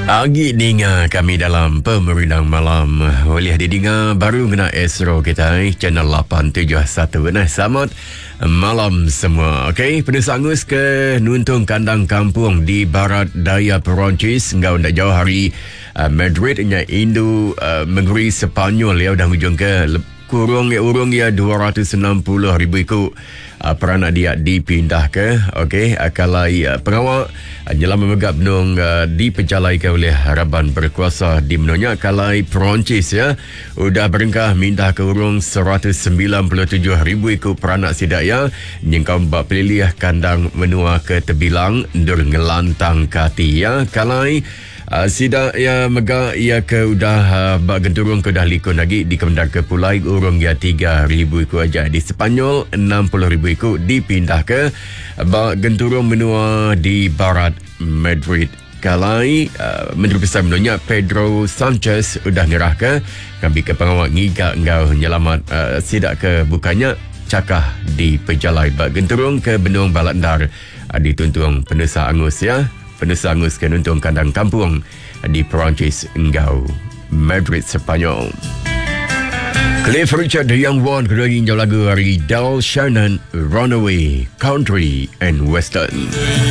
Agi dengar kami dalam Pemerintah Malam. Boleh didengar baru kena Astro kita channel 871. Nah, selamat malam semua. Okey, penulis angus ke nuntung kandang kampung di barat daya Perancis. Engkau nak jauh hari Madrid nya Indo menggeri Sepanyol ya dah hujung ke kurung ya 260,000 ikut peranak dia dipindah ke kalai pengawal jelang memegap benung diperjalaikan oleh harapan berkuasa di menonyak kalai Perancis ya udah berengkah mindah ke urung 197,000 ikut peranak sidak ya nyengkau bak pilih kandang menua ke tebilang dur ngelantang kati ya kalai sida ya mega ia ke udah bak genturung ke dah likun lagi di Kemendak ke Pulai urung ya 3,000 ikut aja di Sepanyol 60,000 ikut dipindah ke bak genturung menua di barat Madrid kalai Menteri Besar menonyak Pedro Sanchez udah ngerah ke kami ke pengawal ngigak engkau nyelamat sidak ke bukannya cakah di pejalai bak genturung ke benung Balandar dituntung penusa angus ya penusa angus ke nuntung kandang kampung di Perancis engkau Madrid Sepanyol. Cliff Richard The Young One kedua injau lagu dari Del Shannon Runaway Country and Western.